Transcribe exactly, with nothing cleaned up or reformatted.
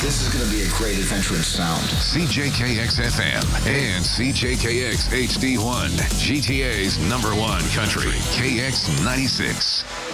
This is going to be a great adventure in sound. C J K X F M and C J K X H D one, G T A's number one country, K X ninety-six.